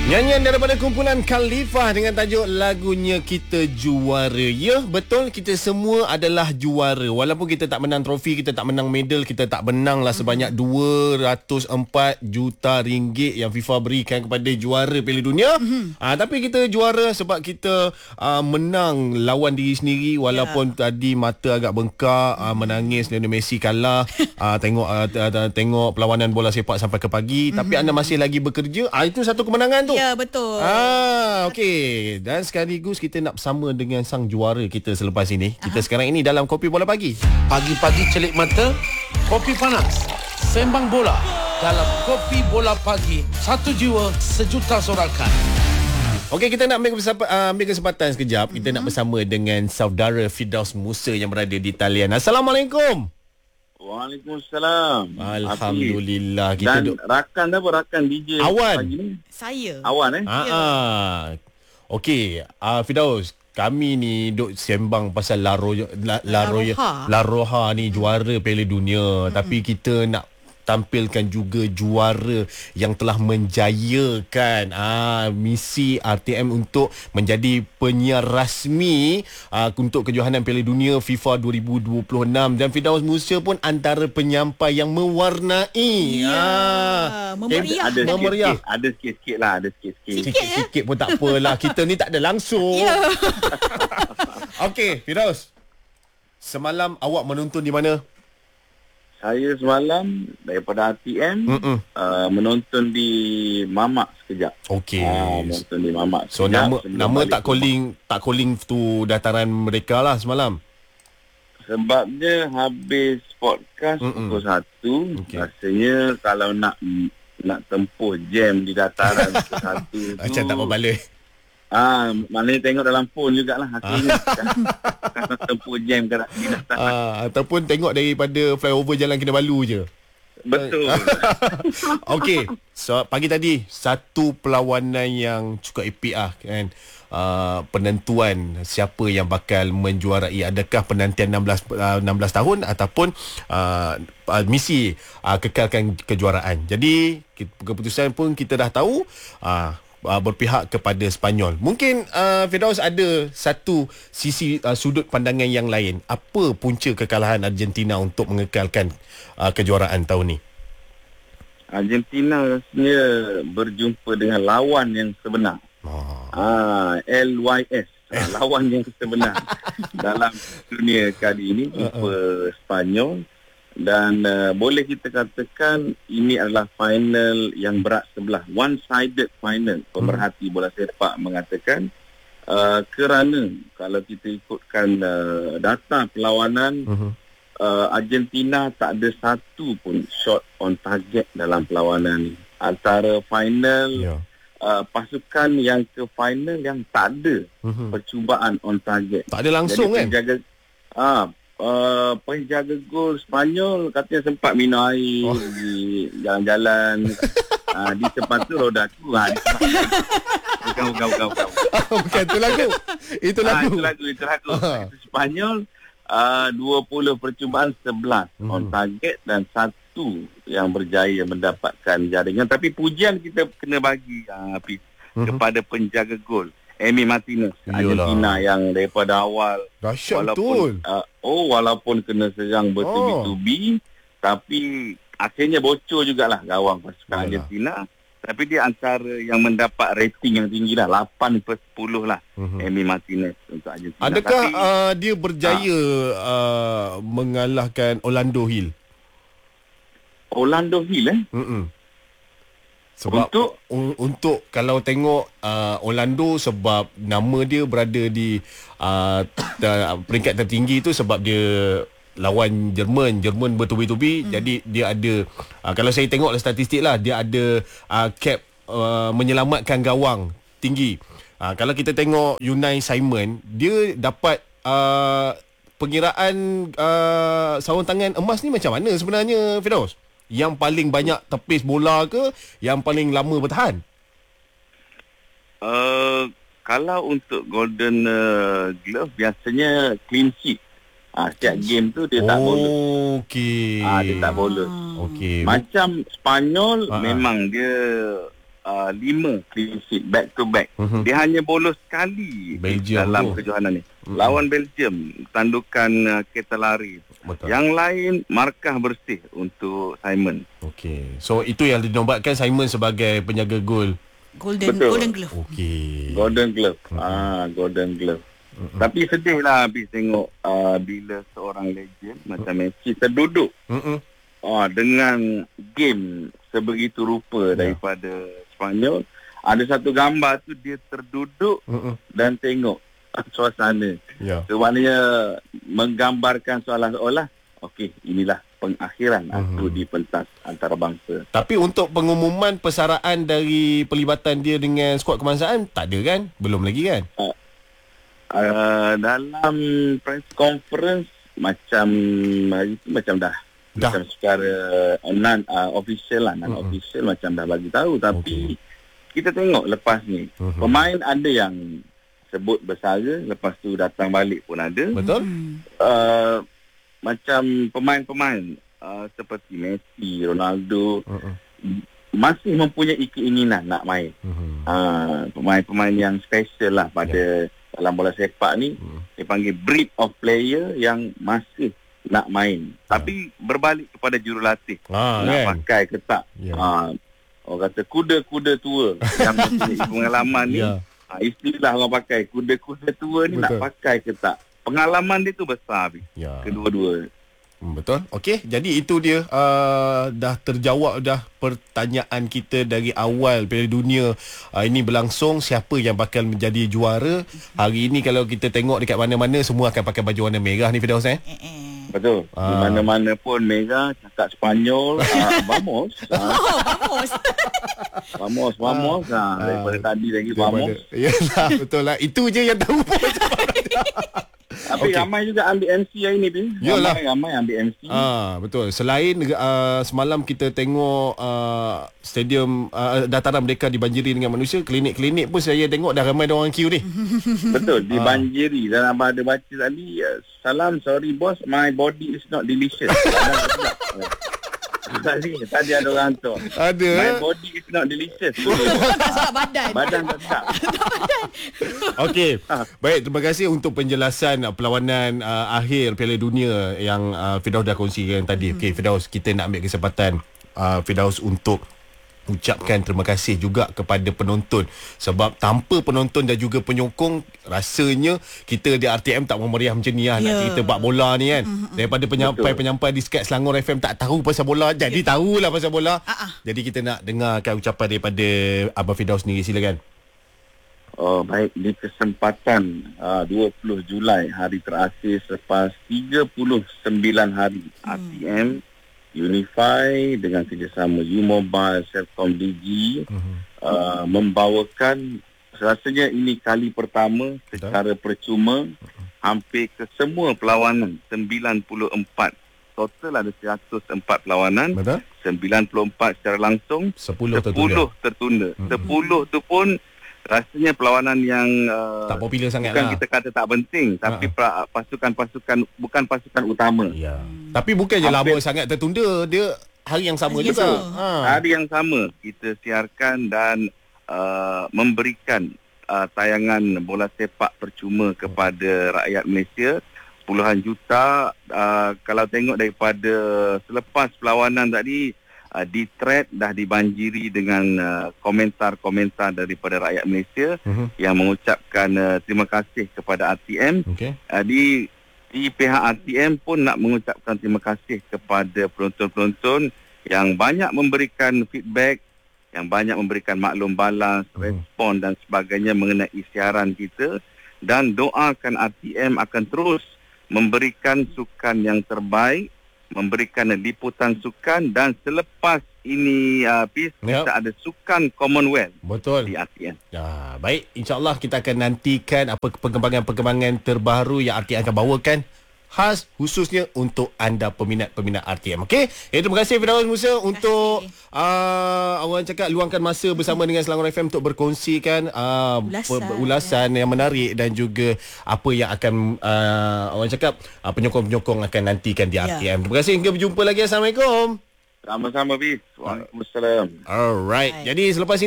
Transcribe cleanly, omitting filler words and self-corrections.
Nyanyian daripada kumpulan Khalifah dengan tajuk lagunya Kita Juara. Ya, betul, kita semua adalah juara. Walaupun kita tak menang trofi, kita tak menang medal, kita tak menang lah sebanyak 204 juta ringgit yang FIFA berikan kepada juara Piala Dunia. Tapi kita juara sebab kita menang lawan diri sendiri. Walaupun tadi mata agak bengkak, menangis Lionel Messi kalah. Tengok perlawanan bola sepak sampai ke pagi. Tapi anda masih lagi bekerja. Itu satu kemenangan tu. Ya, betul. Okey. Dan sekaligus kita nak bersama dengan sang juara kita selepas ini. Kita sekarang ini dalam Kopi Bola Pagi. Pagi-pagi celik mata, kopi panas, sembang bola dalam Kopi Bola Pagi. Satu jiwa, sejuta sorakan. Okey, kita nak ambil kesempatan sekejap. Kita nak bersama dengan saudara Firdaus Musa yang berada di talian. Assalamualaikum. Waalaikumsalam. Alhamdulillah. Kita Dan rakan DJ Awan. pagi ni? Saya. Awan Okey, Firdaus, kami ni duk sembang pasal La Roja ni juara Piala Dunia. Tapi kita nak tampilkan juga juara yang telah menjayakan misi RTM untuk menjadi penyiar rasmi untuk kejohanan Piala Dunia FIFA 2026, dan Firdaus Musa pun antara penyampai yang mewarnai. Memeriah. Ada sikit-sikit lah. Sikit-sikit pun tak apalah. Kita ni tak ada langsung. Okey, Firdaus, semalam awak menonton di mana? Saya semalam daripada RTM menonton di Mamak sekejap. Okey. Menonton di Mamak So sekejap. nama tak calling tu dataran mereka lah semalam. Sebabnya habis podcast pukul 1. Okey. Rasanya kalau nak tempuh jam di dataran pukul 1 tu Macam tak berbalik. maknanya tengok dalam phone jugalah hasilnya. Tempuh jam kat di dataran. Ataupun tengok daripada flyover Jalan Kinabalu je. Betul. Okey. So pagi tadi satu perlawanan yang cukup epik kan. Penentuan siapa yang bakal menjuarai, adakah penantian 16 tahun ataupun misi kekalkan kejuaraan. Jadi keputusan pun kita dah tahu, berpihak kepada Sepanyol. Mungkin Firdaus ada satu sisi sudut pandangan yang lain. Apa punca kekalahan Argentina untuk mengekalkan kejuaraan tahun ni? Argentina rasanya berjumpa dengan lawan yang sebenar. LYS. Lawan yang sebenar dalam dunia kali ini, jumpa Sepanyol. Dan boleh kita katakan ini adalah final yang berat sebelah, one-sided final. Pemerhati bola sepak mengatakan kerana kalau kita ikutkan data perlawanan, Argentina tak ada satu pun shot on target dalam perlawanan ni. Antara final, pasukan yang ke final yang tak ada percubaan on target. Tak ada langsung. Jadi, penjaga gol Sepanyol katanya sempat minum air di jalan-jalan. Di tempat tu roda tu. Bukan. Bukan itu lagu. Itu lagu. Itu Sepanyol 20 percubaan 11 on target dan satu yang berjaya mendapatkan jaringan. Tapi pujian kita kena bagi kepada penjaga gol Emi Martinez, Argentina, yang daripada awal dahsyat betul. Walaupun kena serang bertubi-tubi, tapi akhirnya bocor jugalah gawang pasukan Argentina. Tapi dia antara yang mendapat rating yang tinggi lah, 8/10 lah, Emi Martinez untuk Argentina. Adakah dia berjaya mengalahkan Orlando Hill? Orlando Hill Sebab untuk kalau tengok Orlando, sebab nama dia berada di peringkat tertinggi tu sebab dia lawan Jerman bertubi-tubi. Jadi dia ada kalau saya tengok statistik lah, dia ada cap menyelamatkan gawang tinggi. Kalau kita tengok Unai Simon, dia dapat pengiraan sarung tangan emas ni macam mana sebenarnya, Firdaus? Yang paling banyak tepis bola ke, yang paling lama bertahan? Kalau untuk Golden Glove biasanya clean sheet. Setiap game tu dia tak bolos. Okey. Dia tak bolos. Okey. Macam Spanyol memang dia 5 clean sheet back to back. Dia hanya bolos sekali Belgium dalam tu. kejohanan ni. Lawan Belgium, tandukan kereta lari. Betul. Yang lain markah bersih untuk Simon. Okey. So itu yang dinobatkan Simon sebagai penjaga gol. Golden glove. Okey. Golden glove. Golden glove. Tapi sedih lah habis tengok bila seorang legend macam Messi terduduk dengan game sebegitu rupa daripada Sepanyol. Ada satu gambar tu dia terduduk dan tengok suasana. So maknanya menggambarkan seolah-olah okey, inilah pengakhiran aku di pentas antarabangsa. Tapi untuk pengumuman persaraan dari pelibatan dia dengan skuad kebangsaan tak ada kan? Belum lagi kan? Dalam press conference macam dah macam secara non official lah, non official macam dah bagi tahu. Tapi kita tengok lepas ni pemain ada yang sebut bersara, lepas tu datang balik pun ada. Betul? Macam pemain-pemain seperti Messi, Ronaldo masih mempunyai keinginan nak main. Pemain-pemain yang special lah pada dalam bola sepak ni, dipanggil breed of player yang masih nak main. Tapi berbalik kepada jurulatih nak pakai ke tak. Orang kata kuda-kuda tua yang mempunyai pengalaman ni, istilah orang pakai kuda-kuda tua ni. Betul. Nak pakai ke tak. Pengalaman dia tu besar habis. Kedua-dua. Betul. Okey, jadi itu dia dah terjawab dah pertanyaan kita dari awal Piala Dunia ini berlangsung, siapa yang bakal menjadi juara. Hari ini kalau kita tengok dekat mana-mana semua akan pakai baju warna merah ni, Firdaus Betul. Di mana-mana pun merah, cakap Sepanyol, vamos. Vamos. Daripada tadi lagi vamos. Yalah, betul lah. Itu je yang tahu pun. Tapi ramai juga ambil MC hari ni, Bin. Ramai ambil MC. Betul. Selain semalam kita tengok stadium Dataran Merdeka dibanjiri dengan manusia, klinik-klinik pun saya tengok dah ramai orang queue ni. Betul, dibanjiri. Dan abang ada baca tadi, salam, sorry boss, my body is not delicious. Tadi ada orang tu. Ada. My body is not delicious. Tak sedap badan. Badan tak sedap. Okey. Baik, terima kasih untuk penjelasan perlawanan akhir Piala Dunia yang Firdaus dah kongsikan tadi. Okey, Firdaus, kita nak ambil kesempatan Firdaus untuk ucapkan terima kasih juga kepada penonton, sebab tanpa penonton dan juga penyokong, rasanya kita di RTM tak memeriah macam ni lah. Nak cerita bab bola ni kan. Daripada penyampai-penyampai di Skype Selangor FM tak tahu pasal bola, jadi tahulah pasal bola. Jadi kita nak dengarkan ucapan daripada Abang Firdaus sendiri, silakan. Baik, di kesempatan 20 Julai, hari terakhir selepas 39 hari RTM Unify dengan kerjasama U-Mobile, Celcom Digi membawakan, rasanya ini kali pertama secara percuma hampir ke semua perlawanan, 94. Total ada 104 perlawanan. Betul? 94 secara langsung, 10 tertunda. 10 tu pun rasanya perlawanan yang tak popular sangat bukan lah. Kita kata tak penting, tapi pasukan-pasukan bukan pasukan utama. Tapi bukan je lama sangat tertunda, dia hari yang sama juga. Hari yang sama kita siarkan dan memberikan tayangan bola sepak percuma kepada rakyat Malaysia. Puluhan juta. Kalau tengok daripada selepas perlawanan tadi, di thread dah dibanjiri dengan komentar-komentar daripada rakyat Malaysia yang mengucapkan terima kasih kepada RTM. Di pihak RTM pun nak mengucapkan terima kasih kepada penonton-penonton yang banyak memberikan feedback, yang banyak memberikan maklum balas, respon dan sebagainya mengenai siaran kita, dan doakan RTM akan terus memberikan sukan yang terbaik, memberikan liputan sukan, dan selepas ini kita ada sukan Commonwealth. Betul. Di RTM. Baik, insyaAllah kita akan nantikan apa perkembangan-perkembangan terbaru yang RTM akan bawakan, khas khususnya untuk anda peminat-peminat RTM. Okey, terima kasih Firdaus Musa untuk orang cakap luangkan masa bersama dengan Selangor FM untuk berkongsikan ulasan yang menarik dan juga apa yang akan orang cakap penyokong-penyokong akan nantikan di RTM. Terima kasih, hingga berjumpa lagi. Assalamualaikum. Sama-sama, Bis. Waalaikumsalam. Alright. Jadi selepas ini